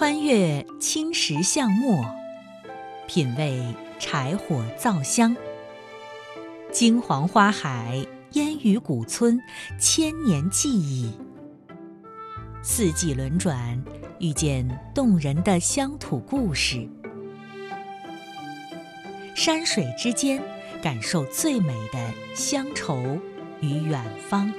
穿越青石巷陌，品味柴火皂香。金黄花海，烟雨古村，千年记忆。四季轮转，遇见动人的乡土故事。山水之间，感受最美的乡愁与远方。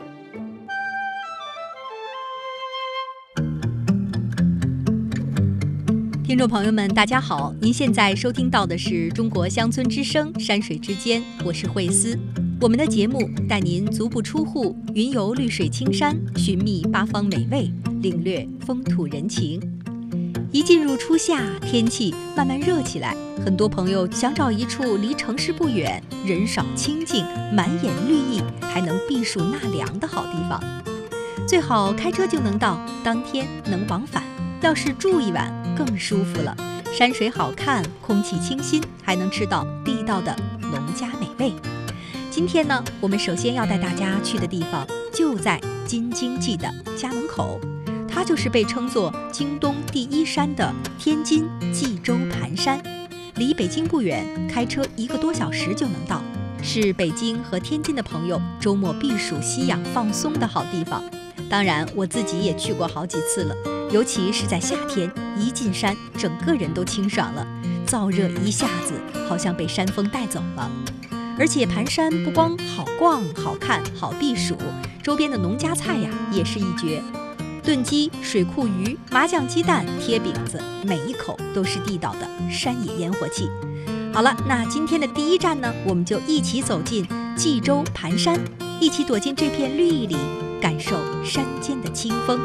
听众朋友们，大家好，您现在收听到的是中国乡村之声山水之间，我是慧思。我们的节目带您足不出户，云游绿水青山，寻觅八方美味，领略风土人情。一进入初夏，天气慢慢热起来，很多朋友想找一处离城市不远，人少清静，满眼绿意，还能避暑纳凉的好地方。最好开车就能到，当天能往返。要是住一晚更舒服了，山水好看，空气清新，还能吃到地道的农家美味。今天呢，我们首先要带大家去的地方就在京津冀的家门口，它就是被称作京东第一山的天津冀州盘山，离北京不远，开车1个多小时就能到，是北京和天津的朋友周末避暑息养放松的好地方。当然我自己也去过好几次了，尤其是在夏天，一进山整个人都清爽了，燥热一下子好像被山风带走了。而且盘山不光好逛好看好避暑，周边的农家菜呀也是一绝，炖鸡、水库鱼、麻酱鸡蛋、贴饼子，每一口都是地道的山野烟火气。好了，那今天的第一站呢，我们就一起走进冀州盘山，一起躲进这片绿意里，感受山间的清风。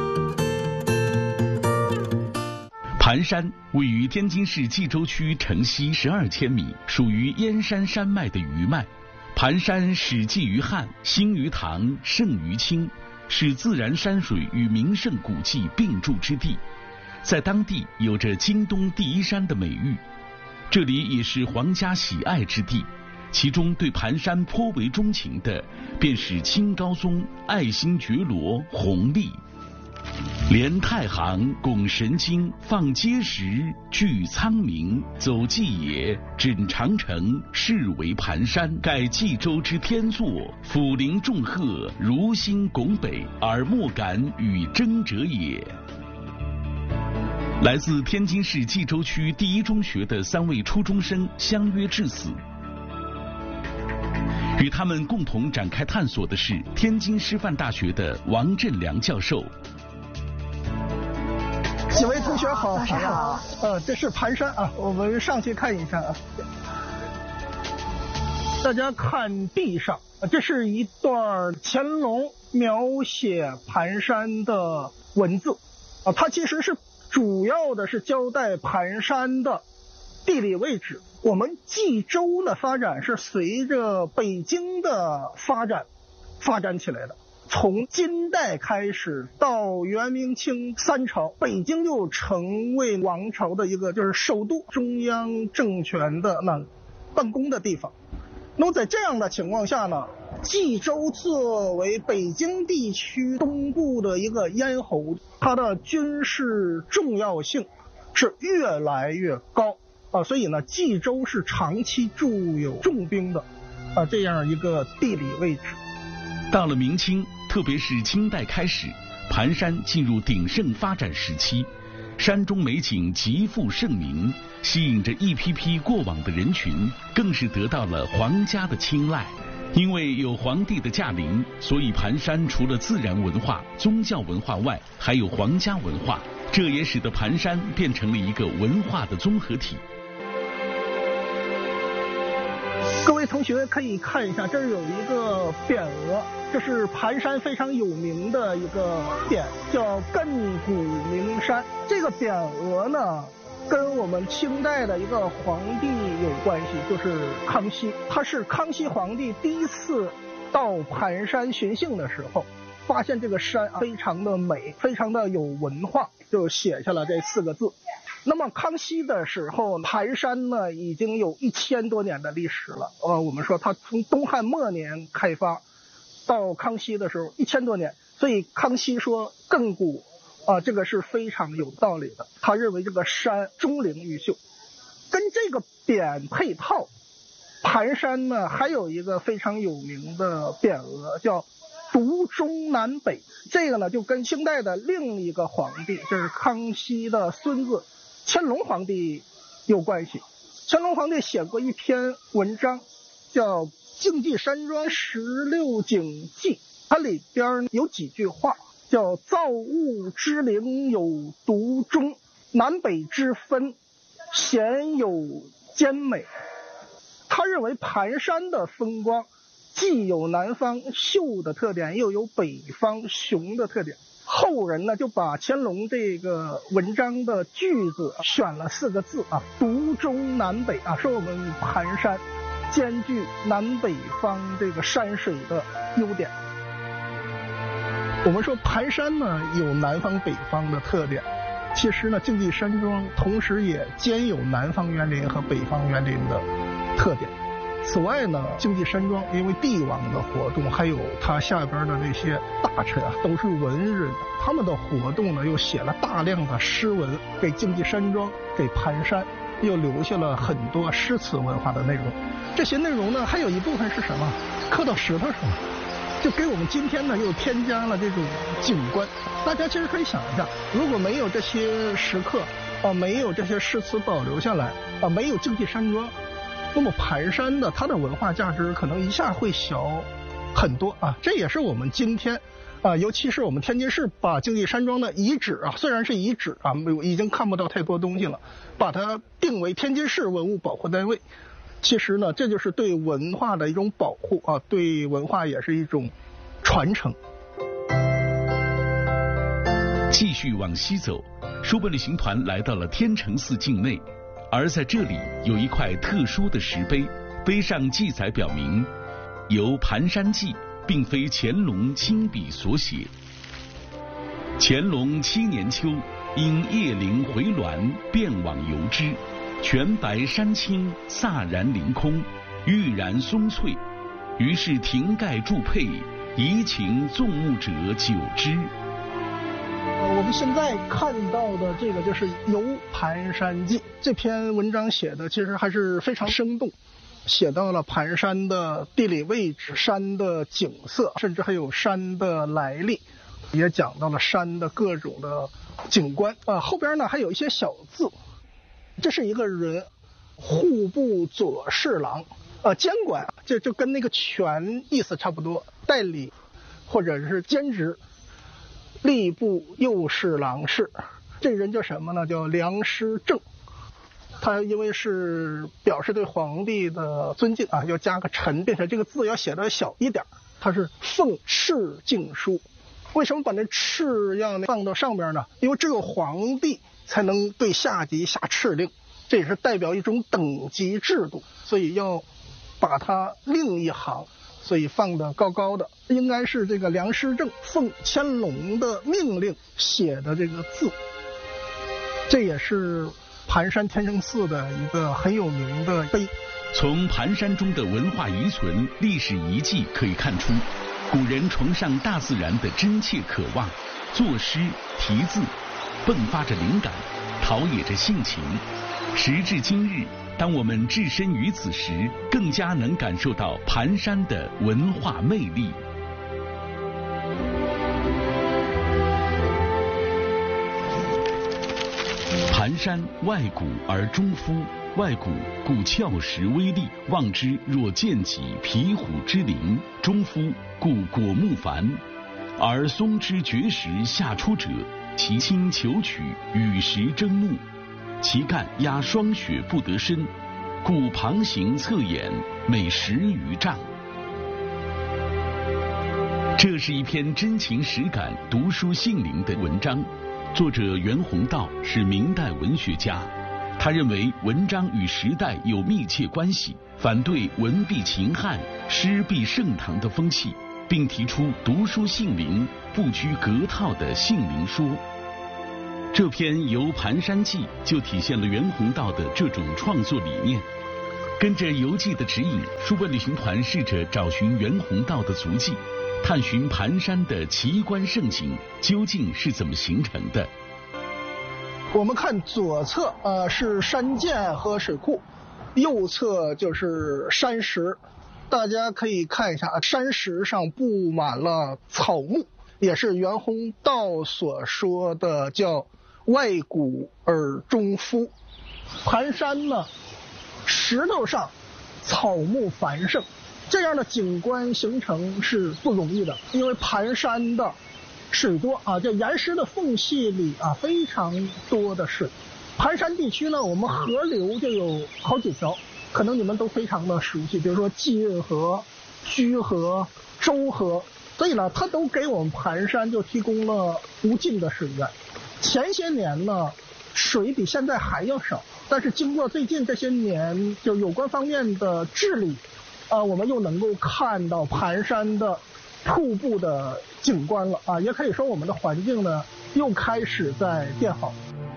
盘山位于天津市冀州区城西12千米，属于燕山山脉的余脉。盘山始继于汉，兴于唐，盛于清，是自然山水与名胜古迹并筑之地，在当地有着京东第一山的美誉。这里也是皇家喜爱之地，其中对盘山颇为钟情的，便是清高宗爱新觉罗弘历。连太行，拱神经，放碣石，聚苍冥，走纪野，枕长城，是为盘山，盖冀州之天作，俯临众壑，如心拱北，而莫敢与争者也。来自天津市冀州区第一中学的3位初中生相约至此，与他们共同展开探索的是天津师范大学的王振良教授。 几位同学好， 老师好。 这是盘山啊，我们上去看一下啊。大家看地上，这是一段乾隆描写盘山的文字啊，它其实是主要的是交代盘山的地理位置。我们冀州的发展是随着北京的发展起来的。从金代开始到元明清3朝，北京就成为王朝的一个就是首都，中央政权的办公的地方。那么在这样的情况下呢，冀州作为北京地区东部的一个咽喉，它的军事重要性是越来越高啊，所以呢，冀州是长期驻有重兵的这样一个地理位置。 到了明清，特别是清代开始，盘山进入鼎盛发展时期，山中美景极负盛名，吸引着一批批过往的人群，更是得到了皇家的青睐。因为有皇帝的驾临，所以盘山除了自然文化、宗教文化外，还有皇家文化，这也使得盘山变成了一个文化的综合体。 各位同学可以看一下，这儿有一个匾额，这是盘山非常有名的一个匾，叫亘古名山。这个匾额呢，跟我们清代的一个皇帝有关系，就是康熙。他是康熙皇帝第一次到盘山巡幸的时候，发现这个山非常的美，非常的有文化，就写下了这4个字。那么康熙的时候，盘山呢已经有1000多年的历史了。我们说它从东汉末年开发，到康熙的时候1000多年，所以康熙说亘古这个是非常有道理的。他认为这个山钟灵毓秀，跟这个匾配套，盘山呢还有一个非常有名的匾额叫独中南北，这个呢就跟清代的另一个皇帝，这是康熙的孙子乾隆皇帝有关系。乾隆皇帝写过一篇文章叫《竞技山庄16景记》，它里边有几句话叫造物之灵有独中，南北之分鲜有兼美。他认为盘山的风光既有南方秀的特点，又有北方雄的特点。后人呢就把乾隆这个文章的句子选了4个字独中南北说我们盘山兼具南北方这个山水的优点。我们说盘山呢有南方北方的特点，其实呢竞技山庄同时也兼有南方园林和北方园林的特点。此外呢，竞技山庄因为帝王的活动，还有它下边的那些大臣都是文人，他们的活动呢又写了大量的诗文，给竞技山庄给盘山又留下了很多诗词文化的内容。这些内容呢还有一部分是什么？刻到石头上，就给我们今天呢又添加了这种景观。大家其实可以想一下，如果没有这些石刻没有这些诗词保留下来没有竞技山庄，那么盘山的它的文化价值可能一下会小很多这也是我们今天尤其是我们天津市把竞技山庄的遗址虽然是遗址已经看不到太多东西了，把它定为天津市文物保护单位。其实呢，这就是对文化的一种保护对文化也是一种传承。 继续往西走，书本旅行团来到了天成寺境内。而在这里有一块特殊的石碑，碑上记载表明由盘山记并非乾隆亲笔所写。乾隆7年秋，因叶灵回銮，便往游之，全白山青，飒然凌空，郁然松翠，于是亭盖筑配，怡情纵目者久之。 我们现在看到的这个就是《游盘山记》这篇文章写的其实还是非常生动，写到了盘山的地理位置、山的景色，甚至还有山的来历，也讲到了山的各种的景观后边呢还有一些小字，这是一个人户部左侍郎监管，就跟那个权意思差不多，代理或者是兼职。吏部右侍郎事，这人叫什么呢？叫梁师正。他因为是表示对皇帝的尊敬要加个臣，并且这个字要写得小一点，他是奉敕敬书。为什么把那敕要放到上边呢？因为只有皇帝才能对下级下敕令，这也是代表一种等级制度，所以要把它另一行，所以放得高高的，应该是这个梁师正奉乾隆的命令写的这个字。这也是盘山天成寺的一个很有名的碑。 从盘山中的文化遗存、历史遗迹可以看出，古人崇尚大自然的真切渴望，作诗题字迸发着灵感，陶冶着性情。时至今日，当我们置身于此时，更加能感受到盘山的文化魅力。盘山外古而中肤，外古故峭石微粒，望之若见己皮虎之灵；中肤故果木繁，而松枝绝石下出者，其清求取，与石争木，其干压霜雪不得深，故旁行侧眼，每10余丈。这是一篇真情实感、读书性灵的文章。作者袁宏道是明代文学家，他认为文章与时代有密切关系，反对文必秦汉、诗必盛唐的风气，并提出读书性灵、不拘格套的性灵说。这篇《游盘山记》就体现了袁宏道的这种创作理念。跟着游记的指引，书本旅行团试着找寻袁宏道的足迹。 探寻盘山的奇观胜景究竟是怎么形成的。 我们看左侧是山涧和水库，右侧就是山石。大家可以看一下，山石上布满了草木，也是袁宏道所说的叫外古而中肤。盘山呢，石头上草木繁盛，这样的景观形成是不容易的，因为盘山的水多这岩石的缝隙里非常多的水。盘山地区呢，我们河流就有好几条，可能你们都非常的熟悉，比如说济运河、居河、周河，所以呢，它都给我们盘山就提供了无尽的水源。前些年呢，水比现在还要少，但是经过最近这些年就有关方面的治理，我们又能够看到盘山的瀑布的景观了也可以说我们的环境呢又开始在变好。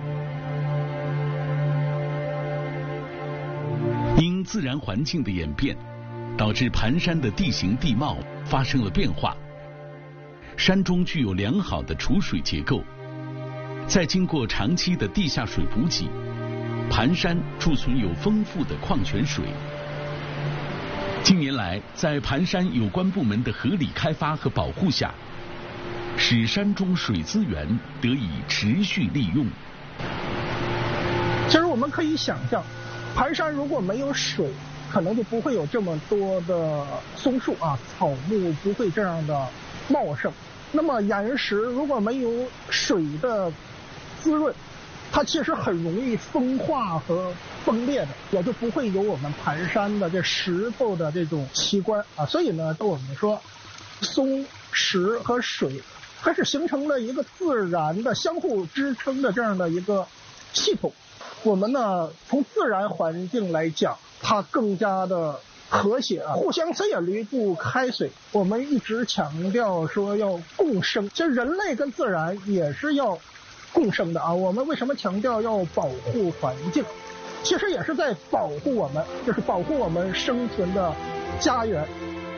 因自然环境的演变，导致盘山的地形地貌发生了变化。山中具有良好的储水结构，再经过长期的地下水补给，盘山贮存有丰富的矿泉水。近年来，在盘山有关部门的合理开发和保护下，使山中水资源得以持续利用。 其实我们可以想象，盘山如果没有水，可能就不会有这么多的松树草木不会这样的茂盛。那么岩石如果没有水的滋润，它其实很容易风化和崩裂的，也就不会有我们盘山的这石头的这种奇观所以呢，我们说松石和水它是形成了一个自然的相互支撑的这样的一个系统。我们呢，从自然环境来讲，它更加的和谐互相谁也离不开谁。我们一直强调说要共生，其实人类跟自然也是要共生的我们为什么强调要保护环境？其实也是在保护我们，就是保护我们生存的家园。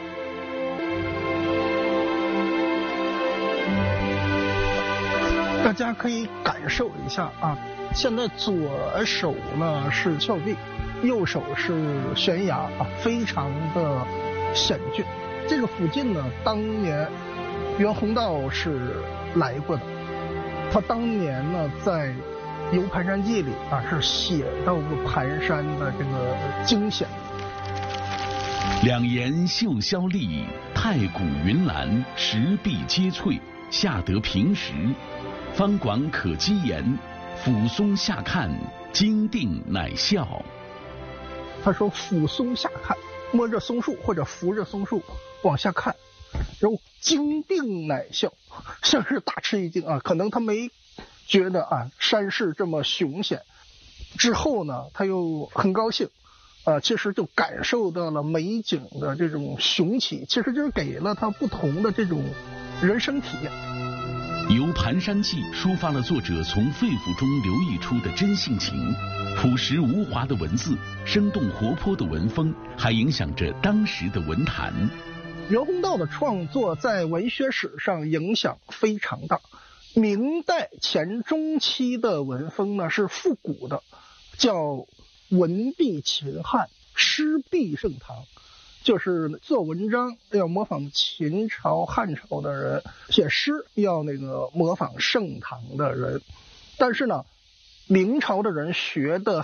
大家可以感受一下现在左手呢是峭壁，右手是悬崖非常的险峻。这个附近呢，当年袁宏道是来过的，他当年呢在《游盘山记》里是写到过盘山的这个惊险。 两岩秀霄丽，太古云岚，石壁皆翠，下得平石，方广可稽岩，俯松下看，金定乃笑。 他说俯松下看，摸着松树或者扶着松树往下看，然后金定乃笑，像是大吃一惊可能他没觉得山势这么凶险。之后呢，他又很高兴其实就感受到了美景的这种雄奇，其实就是给了他不同的这种人生体验。 由《盘山记》抒发了作者从肺腑中流溢出的真性情，朴实无华的文字，生动活泼的文风，还影响着当时的文坛。 袁宏道的创作在文学史上影响非常大。明代前中期的文风呢是复古的，叫文必秦汉，诗必盛唐，就是做文章要模仿秦朝汉朝的人，写诗要模仿盛唐的人。但是呢，明朝的人学的